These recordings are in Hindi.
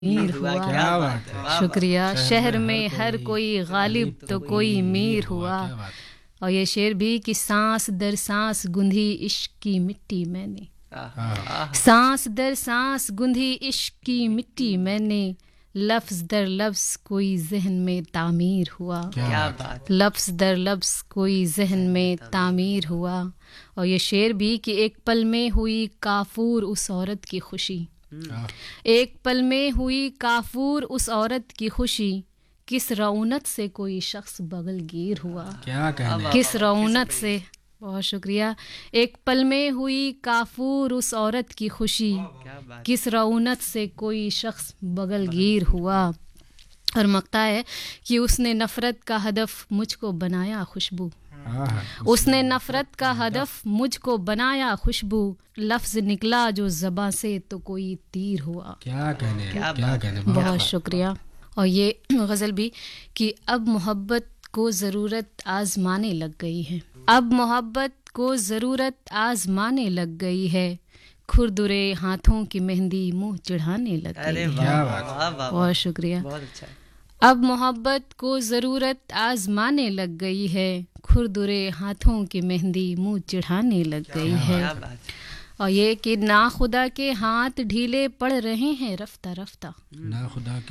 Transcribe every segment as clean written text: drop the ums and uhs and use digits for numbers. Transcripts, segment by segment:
मीर हुआ। क्या बात है। शुक्रिया। शहर में हर कोई गालिब तो कोई मीर हुआ। और ये शेर भी कि सांस दर सांस गुंधी इश्क की मिट्टी मैंने, सांस दर सांस गुंधी इश्क की मिट्टी मैंने, लफ्ज़ दर लफ्ज़ कोई जहन में तामीर हुआ। क्या बात। लफ्ज़ दर लफ्ज़ कोई जहन में तामीर हुआ। और ये शेर भी कि एक पल में हुई काफूर उस औरत की खुशी, एक पल में हुई काफूर उस औरत की खुशी, किस रौनक से कोई शख्स बगलगीर हुआ। क्या कहने। किस रौनक से, बहुत शुक्रिया। एक पल में हुई काफूर उस औरत की खुशी, किस रौनक से कोई शख्स बगलगीर हुआ। और मकता है कि उसने नफ़रत का हदफ मुझको बनाया खुशबू, उसने नफ़रत का हदफ मुझको बनाया खुशबू, लफ्ज़ निकला जो ज़बां से तो कोई तीर हुआ। क्या कहने। क्या कहने। बहुत शुक्रिया। और ये गज़ल भी कि अब मोहब्बत को ज़रूरत आज़माने लग गई है, अब मोहब्बत को ज़रूरत आज़माने लग गई है, खुरदुरे हाथों की मेहंदी मुँह चढ़ाने लग गई है। क्या बात। बहुत शुक्रिया। अब मोहब्बत को ज़रूरत आज़माने लग गई है, खुरदुरे हाथों की मेहंदी मुँह चढ़ाने लग गई है। और ये कि ना खुदा के हाथ ढीले पड़ रहे हैं रफ्ता रफ्ता, ना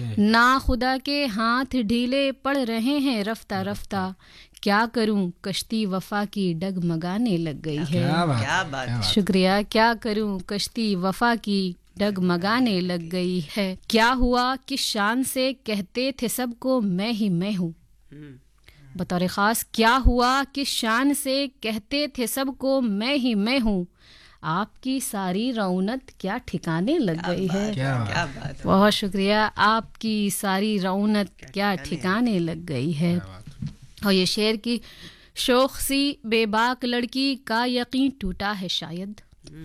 खुदा के हाथ ढीले पड़ रहे हैं रफ्ता रफ्ता, क्या करूं कश्ती वफा की डगमगाने लग गई है। क्या बात। शुक्रिया। क्या करूं कश्ती वफा की डगमगाने लग गई है, क्या हुआ किस शान से कहते थे सबको मैं ही मैं हूँ, बतौर ख़ास क्या हुआ किस शान से कहते थे सबको मैं ही मैं हूँ, आपकी सारी रौनक क्या ठिकाने लग गई है। क्या बात। बहुत शुक्रिया। आपकी सारी रौनक क्या ठिकाने लग गई है। और ये शेर की शौक सी बेबाक लड़की का यकीन टूटा है शायद,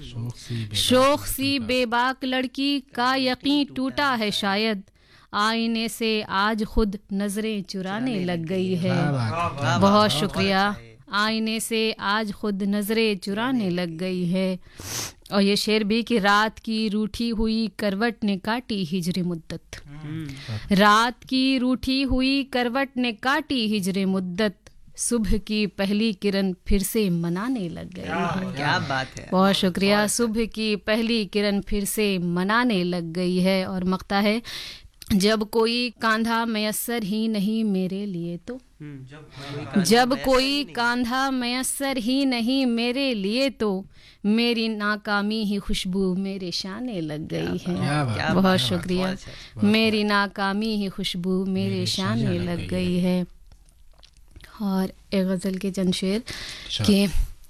शौक सी बेबाक लड़की का यकीन टूटा है शायद, आईने से आज खुद नजरें चुराने लग गई है। बहुत शुक्रिया। आईने से आज खुद नजरें चुराने लग गई है। और ये शेर भी कि रात की रूठी हुई करवट ने काटी हिजरे मुद्दत, रात की रूठी हुई करवट ने काटी हिजरे मुद्दत, सुबह की पहली किरण फिर से मनाने लग गई है। क्या बात है। बहुत शुक्रिया। सुबह की पहली किरण फिर से मनाने लग गई है। और मकता है जब कोई कांधा मयस्सर ही नहीं मेरे लिए तो, जब कोई कांधा मयस्सर ही नहीं मेरे लिए तो, मेरी नाकामी ही खुशबू मेरे शाने लग गई है। बहुत शुक्रिया। मेरी नाकामी ही खुशबू मेरे शाने लग गई है। और एक गज़ल के चंद शेर के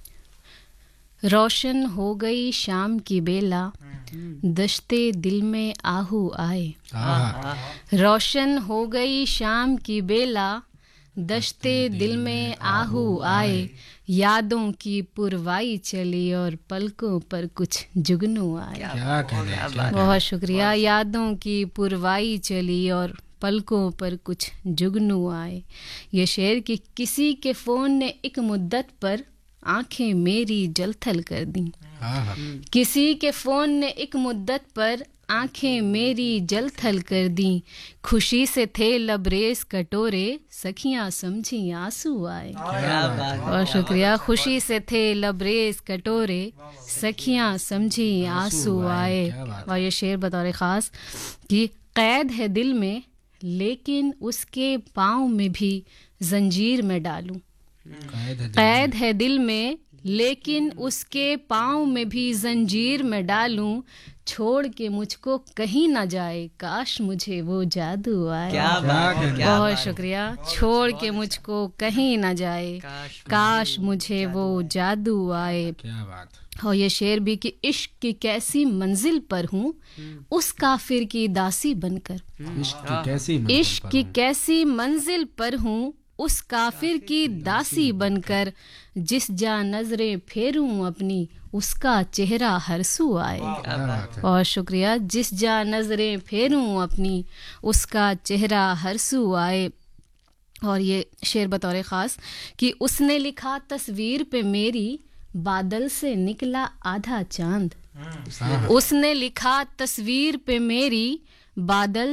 रोशन हो गई शाम की बेला, दश्ते दिल में आहू आए, रोशन हो गई शाम की बेला, दश्ते दिल में आहू आए, यादों की पुरवाई चली और पलकों पर कुछ जुगनू आए। बहुत शुक्रिया। यादों की पुरवाई चली और पलकों पर कुछ जुगनू आए। ये शेर कि किसी के फ़ोन ने एक मुद्दत पर आंखें मेरी जलथल कर दी, किसी के फ़ोन ने एक मुद्दत पर आंखें मेरी जलथल कर दी, खुशी से थे लबरेज कटोरे सखियां समझी आंसू आए। बहुत शुक्रिया। खुशी से थे लबरेज कटोरे सखियां समझी आंसू आए। और ये शेर बतौर ख़ास कि कैद है दिल में लेकिन उसके पाँव में भी जंजीर में डालूं, कैद है दिल में लेकिन उसके पाँव में भी जंजीर में डालूं, छोड़ के मुझको कहीं ना जाए काश मुझे वो जादू आए। बहुत शुक्रिया। छोड़ के मुझको कहीं ना जाए काश मुझे वो जादू आए। और ये शेर भी कि इश्क की कैसी मंजिल पर हूँ उस काफिर की दासी बनकर, इश्क की कैसी मंजिल पर हूँ उस काफिर की दासी बनकर, जिस जा नजरें फेरूं अपनी उसका चेहरा हरसू आए। और शुक्रिया। जिस जा नजरें फेरूं अपनी उसका चेहरा हरसू आए। और ये शेर बतौर ख़ास कि उसने लिखा तस्वीर पे मेरी बादल से निकला आधा चांद, उसने लिखा तस्वीर पे मेरी बादल